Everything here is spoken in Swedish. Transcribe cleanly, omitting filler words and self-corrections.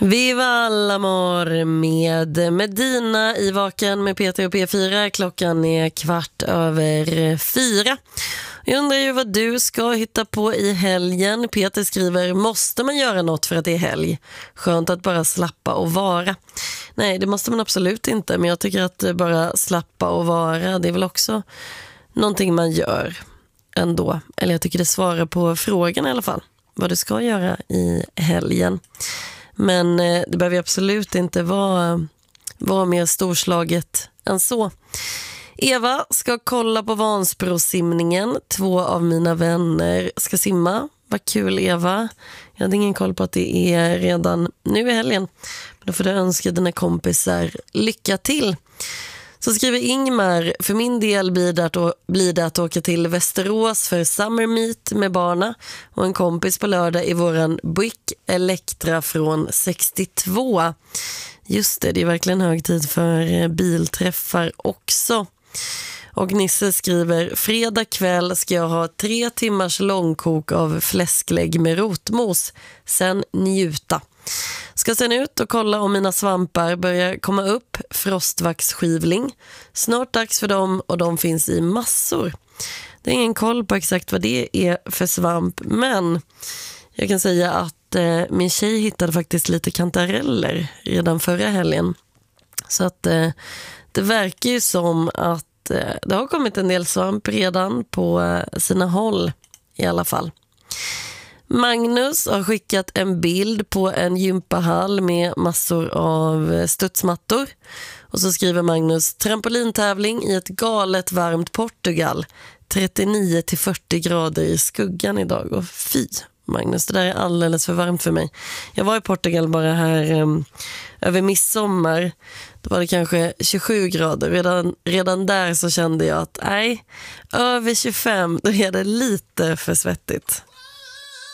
Viva alla mor med Medina i Vaken med Peter och P4. Klockan är 4:15. Jag undrar ju vad du ska hitta på i helgen. Peter skriver, måste man göra något för att det är helg? Skönt att bara slappa och vara. Nej, det måste man absolut inte. Men jag tycker att bara slappa och vara, det är väl också någonting man gör ändå. Eller jag tycker det svarar på frågan i alla fall. Vad du ska göra i helgen. Men det behöver absolut inte vara mer storslaget än så. Eva ska kolla på Vansbrosimningen. 2 av mina vänner ska simma. Vad kul, Eva. Jag hade ingen koll på att det är redan nu i helgen. Men då får du önska dina kompisar lycka till. Så skriver Ingmar, för min del blir det att åka till Västerås för Summer Meet med barna och en kompis på lördag i våran Buick Electra från 62. Just det är verkligen hög tid för bilträffar också. Och Nisse skriver, fredag kväll ska jag ha 3 timmars långkok av fläsklägg med rotmos, sen njuta. Ska sen ut och kolla om mina svampar börjar komma upp, frostvaxskivling. Snart dags för dem och de finns i massor. Det är ingen koll på exakt vad det är för svamp, men jag kan säga att min tjej hittade faktiskt lite kantareller redan förra helgen. Så att det verkar ju som att det har kommit en del svamp redan på sina håll i alla fall. Magnus har skickat en bild på en gympahall med massor av studsmattor. Och så skriver Magnus, trampolintävling i ett galet varmt Portugal. 39-40 grader i skuggan idag. Och fy, Magnus, det där är alldeles för varmt för mig. Jag var i Portugal bara här över midsommar. Då var det kanske 27 grader. Redan där så kände jag att nej, över 25 då är det lite för svettigt.